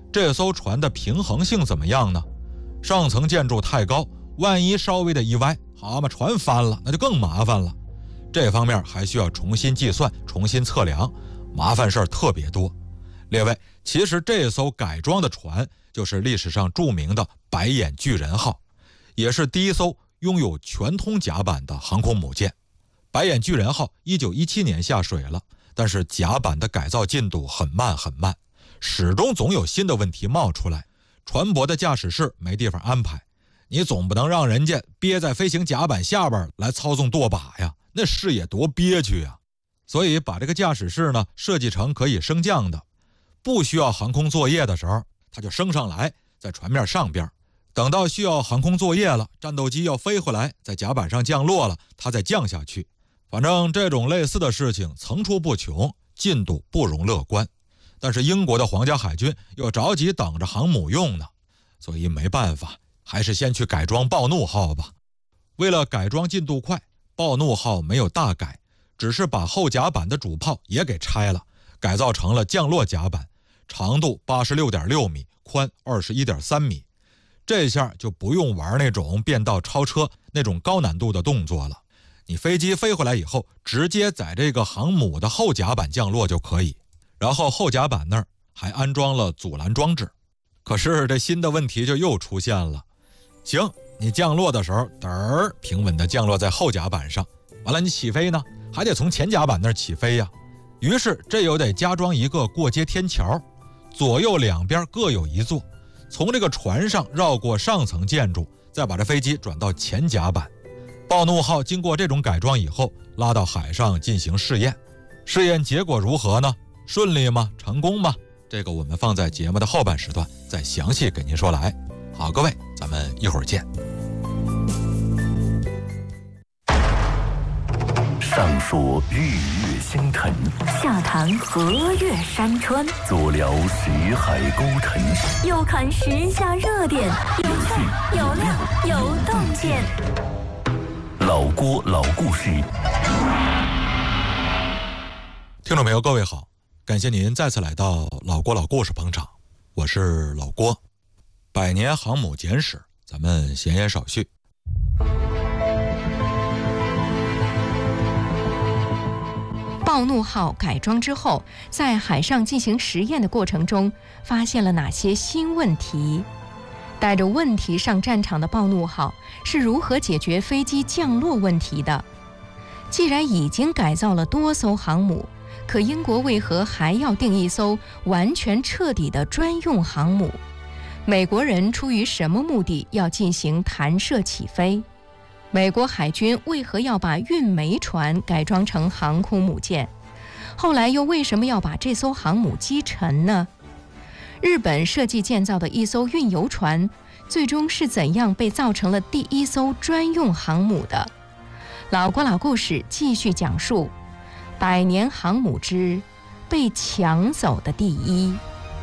这艘船的平衡性怎么样呢？上层建筑太高，万一稍微的一歪，好嘛，船翻了，那就更麻烦了。这方面还需要重新计算、重新测量，麻烦事儿特别多。列位，其实这艘改装的船就是历史上著名的白眼巨人号，也是第一艘拥有全通甲板的航空母舰。白眼巨人号1917年下水了，但是甲板的改造进度很慢，始终总有新的问题冒出来。船舶的驾驶室没地方安排，你总不能让人家憋在飞行甲板下边来操纵舵把呀，那视野多憋屈呀。所以把这个驾驶室呢设计成可以升降的，不需要航空作业的时候，它就升上来，在船面上边。等到需要航空作业了，战斗机要飞回来，在甲板上降落了，它再降下去。反正这种类似的事情层出不穷，进度不容乐观。但是英国的皇家海军又着急等着航母用呢，所以没办法，还是先去改装暴怒号吧。为了改装进度快，暴怒号没有大改，只是把后甲板的主炮也给拆了，改造成了降落甲板，长度86.6米，宽21.3米。这下就不用玩那种变道超车那种高难度的动作了，你飞机飞回来以后，直接在这个航母的后甲板降落就可以。然后后甲板那儿还安装了阻拦装置。可是这新的问题就又出现了。行，你降落的时候平稳地降落在后甲板上，完了你起飞呢还得从前甲板那儿起飞呀。于是这又得加装一个过街天桥，左右两边各有一座，从这个船上绕过上层建筑，再把这飞机转到前甲板。暴怒号经过这种改装以后，拉到海上进行试验。试验结果如何呢？顺利吗？成功吗？这个我们放在节目的后半时段再详细给您说来。好，各位，咱们一会儿见。 上说日月星辰， 下谈河岳山川， 左聊识海沟沉， 右看时下热点，有趣有料有洞见。 老郭老故事。 听众朋友，各位好，感谢您再次来到老郭老故事捧场，我是老郭。百年航母简史，咱们闲言少叙。 暴怒号改装之后，在海上进行实验的过程中，发现了哪些新问题？带着问题上战场的暴怒号是如何解决飞机降落问题的？既然已经改造了多艘航母，可英国为何还要定一艘完全彻底的专用航母？美国人出于什么目的要进行弹射起飞？美国海军为何要把运煤船改装成航空母舰？后来又为什么要把这艘航母击沉呢？日本设计建造的一艘运油船，最终是怎样被造成了第一艘专用航母的？老郭老故事继续讲述百年航母之被抢走的第一。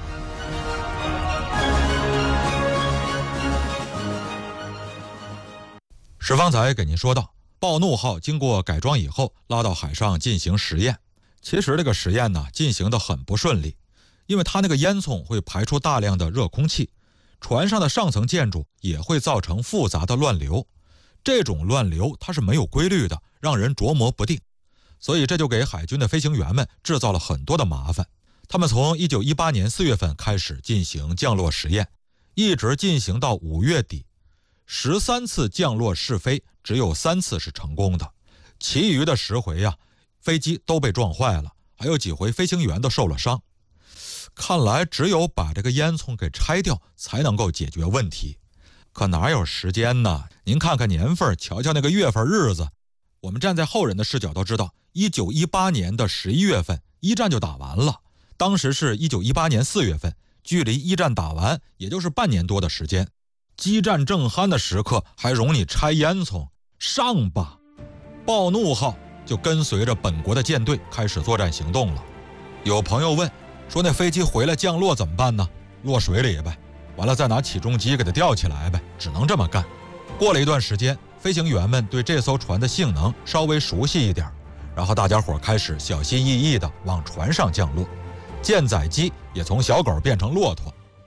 石方才给您说到，暴怒号经过改装以后拉到海上进行实验。其实这个实验呢进行得很不顺利，因为它那个烟囱会排出大量的热空气，船上的上层建筑也会造成复杂的乱流。这种乱流它是没有规律的，让人琢磨不定，所以这就给海军的飞行员们制造了很多的麻烦。他们从1918年4月份开始进行降落实验，一直进行到5月底，13次降落试飞，只有3次是成功的，其余的10回呀，飞机都被撞坏了，还有几回飞行员都受了伤。看来只有把这个烟囱给拆掉才能够解决问题。可哪有时间呢？您看看年份，瞧瞧那个月份日子。我们站在后人的视角都知道，1918年的11月份一战就打完了，当时是1918年4月份，距离一战打完也就是半年多的时间。激战正酣的时刻还容你拆烟囱？上吧！暴怒号就跟随着本国的舰队开始作战行动了。有朋友问说，那飞机回来降落怎么办呢？落水里呗，完了再拿起重机给它吊起来呗，只能这么干。过了一段时间，飞行员们对这艘船的性能稍微熟悉一点，然后大家伙开始小心翼翼地往船上降落，舰载机也从小狗变成骆驼。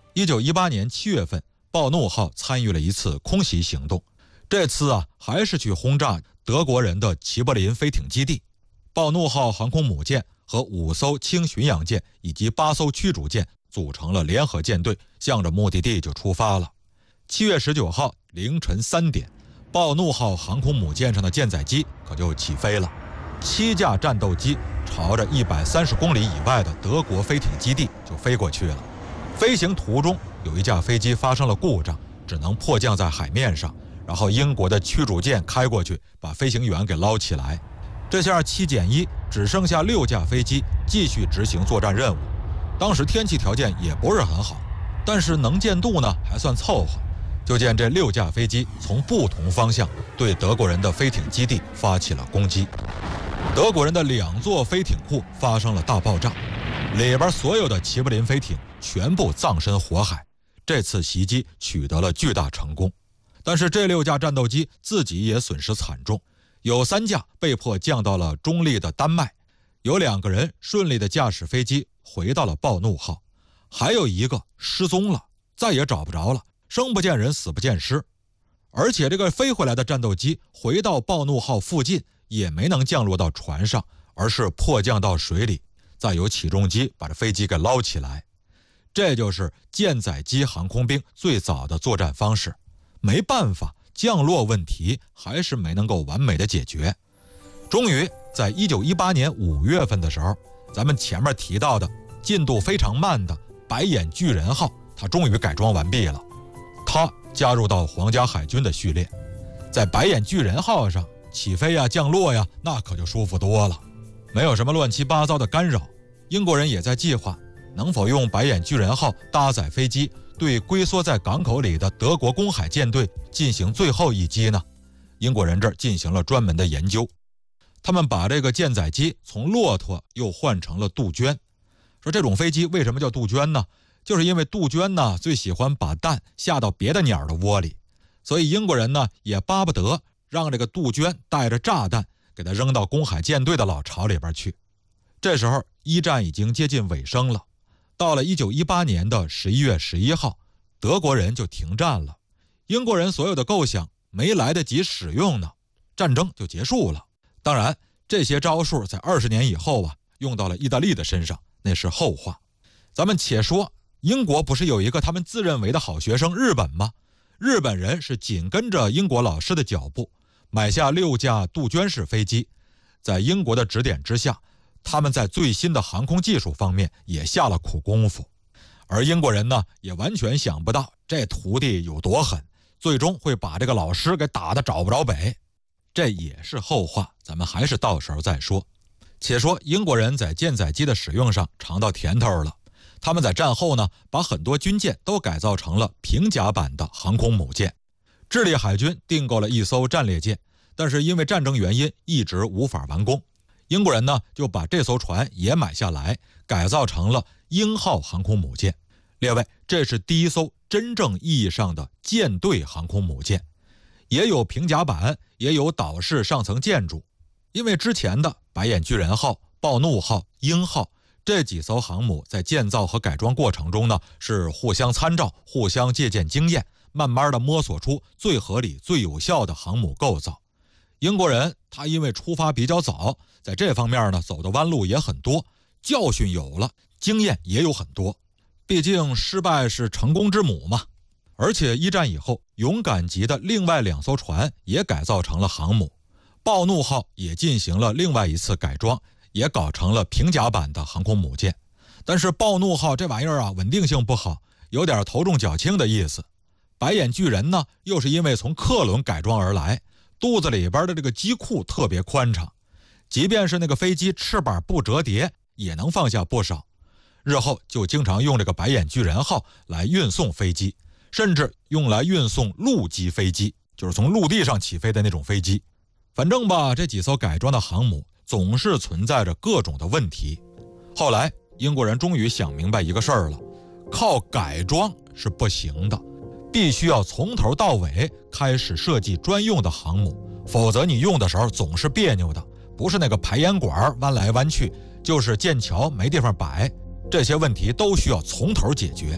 1918年7月份，暴怒号参与了一次空袭行动，这次还是去轰炸德国人的齐柏林飞艇基地。暴怒号航空母舰和5艘轻巡洋舰以及8艘驱逐舰组成了联合舰队，向着目的地就出发了。7月19号凌晨3点，暴怒号航空母舰上的舰载机可就起飞了，7架战斗机朝着130公里以外的德国飞艇基地就飞过去了。飞行途中有一架飞机发生了故障，只能迫降在海面上，然后英国的驱逐舰开过去把飞行员给捞起来。这下7减1，只剩下6架飞机继续执行作战任务。当时天气条件也不是很好，但是能见度呢还算凑合。就见这6架飞机从不同方向对德国人的飞艇基地发起了攻击。德国人的2座飞艇库发生了大爆炸，里边所有的齐柏林飞艇全部葬身火海。这次袭击取得了巨大成功，但是这6架战斗机自己也损失惨重，有3架被迫降到了中立的丹麦，有2个人顺利的驾驶飞机回到了暴怒号，还有1个失踪了，再也找不着了，生不见人死不见尸。而且这个飞回来的战斗机回到暴怒号附近也没能降落到船上，而是迫降到水里，再由起重机把这飞机给捞起来。这就是舰载机航空兵最早的作战方式。没办法，降落问题还是没能够完美的解决。终于在1918年5月份的时候，咱们前面提到的进度非常慢的白眼巨人号，它终于改装完毕了。它加入到皇家海军的序列，在白眼巨人号上起飞降落那可就舒服多了，没有什么乱七八糟的干扰。英国人也在计划能否用白眼巨人号搭载飞机对龟缩在港口里的德国公海舰队进行最后一击呢？英国人这儿进行了专门的研究，他们把这个舰载机从骆驼又换成了杜鹃。说这种飞机为什么叫杜鹃呢？就是因为杜鹃呢最喜欢把蛋下到别的鸟的窝里，所以英国人呢也巴不得让这个杜鹃带着炸弹给它扔到公海舰队的老巢里边去。这时候一战已经接近尾声了，到了1918年的11月11号，德国人就停战了。英国人所有的构想没来得及使用呢，战争就结束了。当然，这些招数在20年以后用到了意大利的身上，那是后话。咱们且说，英国不是有一个他们自认为的好学生日本吗？日本人是紧跟着英国老师的脚步，买下6架杜鹃式飞机。在英国的指点之下，他们在最新的航空技术方面也下了苦功夫。而英国人呢，也完全想不到这徒弟有多狠，最终会把这个老师给打得找不着北。这也是后话，咱们还是到时候再说。且说英国人在舰载机的使用上尝到甜头了，他们在战后呢，把很多军舰都改造成了平甲版的航空母舰。智利海军订购了1艘战列舰，但是因为战争原因一直无法完工。英国人呢就把这艘船也买下来，改造成了鹰号航空母舰。列位，这是第1艘真正意义上的舰队航空母舰，也有平甲板，也有岛式上层建筑。因为之前的白眼巨人号、暴怒号、鹰号这几艘航母在建造和改装过程中呢，是互相参照、互相借鉴经验，慢慢的摸索出最合理、最有效的航母构造。英国人他因为出发比较早，在这方面呢走的弯路也很多，教训有了，经验也有很多。毕竟失败是成功之母嘛。而且一战以后，勇敢级的另外2艘船也改造成了航母，暴怒号也进行了另外一次改装，也搞成了平甲版的航空母舰。但是暴怒号这玩意儿稳定性不好，有点头重脚轻的意思。白眼巨人呢，又是因为从客轮改装而来，肚子里边的这个机库特别宽敞，即便是那个飞机翅膀不折叠，也能放下不少。日后就经常用这个白眼巨人号来运送飞机，甚至用来运送陆基飞机，就是从陆地上起飞的那种飞机。反正吧，这几艘改装的航母总是存在着各种的问题。后来英国人终于想明白一个事儿了，靠改装是不行的，必须要从头到尾开始设计专用的航母，否则你用的时候总是别扭的，不是那个排烟管弯来弯去，就是剑桥没地方摆，这些问题都需要从头解决。